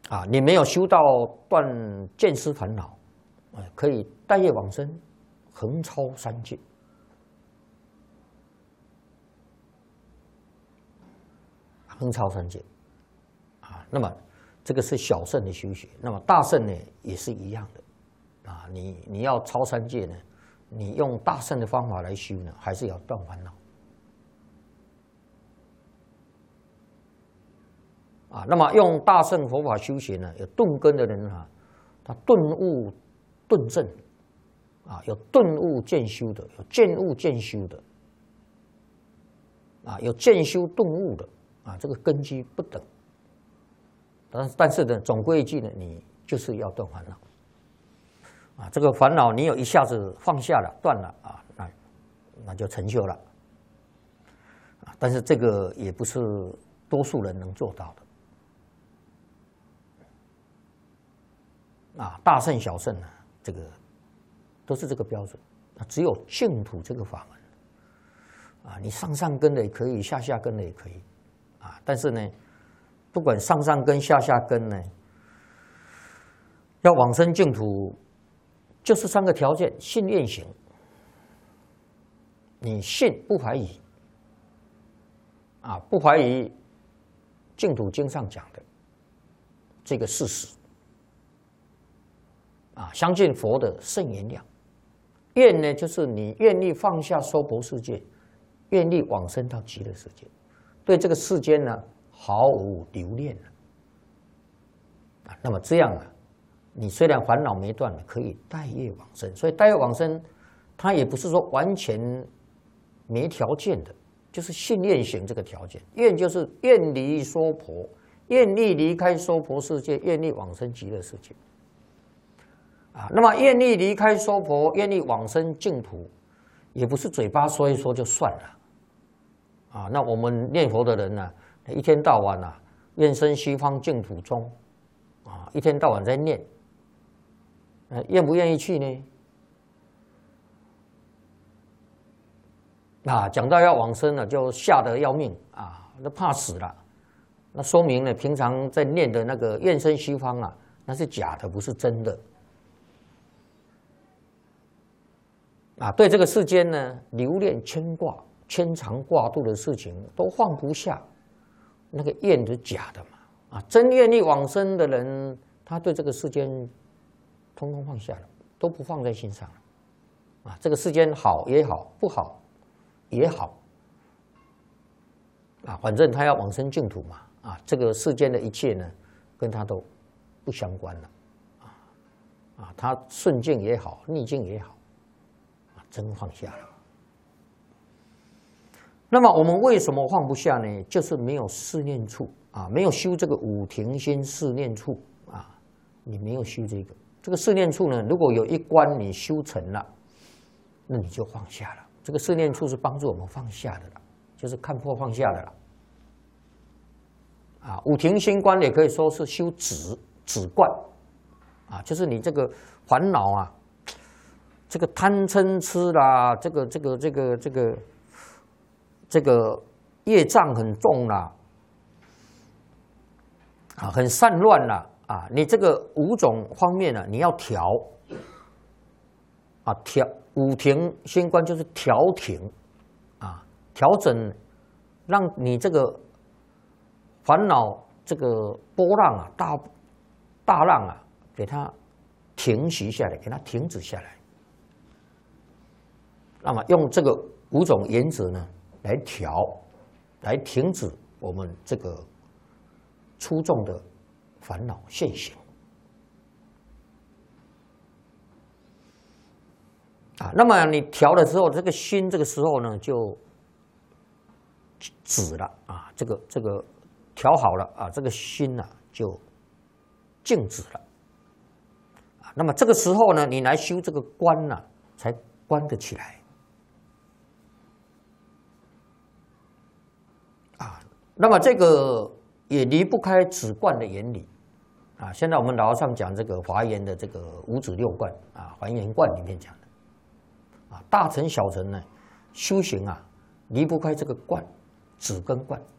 啊，你没有修到断见思烦恼，可以带业往生，横超三界。横超三界，啊，那么这个是小圣的修学，那么大圣呢也是一样的，啊，你要超三界呢，你用大圣的方法来修呢，还是要断烦恼。啊，那么用大乘佛法修学呢，有顿根的人啊，他顿悟顿证，啊，有顿悟渐修的，有渐悟渐修的，啊，有渐修顿悟的，啊，这个根基不等。但是呢，总归一句呢，你就是要断烦恼，啊，这个烦恼你有一下子放下了、断了啊，那就成就了，啊，但是这个也不是多数人能做到的。啊，大圣小圣呢，这个都是这个标准。只有净土这个法门，啊，你上根的也可以，下根的也可以，啊，但是呢，不管上根下根呢，要往生净土，就是3个条件：信、愿、行。你信不怀疑，啊，不怀疑净土经上讲的这个事实。啊，相信佛的圣言量，愿呢就是你愿意放下娑婆世界，愿意往生到极乐世界，对这个世间呢毫无留恋了。啊，那么这样啊，你虽然烦恼没断了，可以带业往生。所以带业往生，它也不是说完全没条件的，就是信愿行这个条件。愿就是愿离娑婆，愿意离开娑婆世界，愿意往生极乐世界。啊，那么愿意离开娑婆，愿意往生净土，也不是嘴巴说一说就算了。啊，那我们念佛的人呢，一天到晚啊，愿生西方净土中，啊，一天到晚在念，愿不愿意去呢？啊，讲到要往生了，就吓得要命啊，都怕死了。那说明呢，平常在念的那个愿生西方啊，那是假的，不是真的。啊，对这个世间呢，留恋牵挂、牵肠挂肚的事情都放不下，那个愿是假的嘛。啊，真愿意往生的人，他对这个世间通通放下了，都不放在心上了。啊，这个世间好也好，不好也好，啊，反正他要往生净土嘛。啊，这个世间的一切呢，跟他都不相关了。啊，他顺境也好，逆境也好。真放下了。那么我们为什么放不下呢？就是没有四念处啊，没有修这个五停心四念处啊，你没有修这个四念处呢，如果有一关你修成了，那你就放下了。这个四念处是帮助我们放下的了，就是看破放下的了。啊，五停心观也可以说是修止观啊，就是你这个烦恼啊。这个贪嗔痴啦，这个业障很重啦，啊，很散乱啦，啊，你这个5种方面呢，你要调，啊，五停心观就是调停，啊，调整，让你这个烦恼这个波浪啊，大浪啊，给它停息下来，给它停止下来。那么用这个5种原则呢，来停止我们这个粗重的烦恼现行。啊，那么你调了之后，这个心这个时候呢就止了啊，这个调好了啊，这个心呢就静止了。啊，那么这个时候呢，你来修这个观呢，才观得起来。那么这个也离不开止观的原理啊。现在我们老和尚讲这个华严的这个五止六观啊，还原观里面讲的啊，大乘小乘呢修行啊，离不开这个观，止跟观。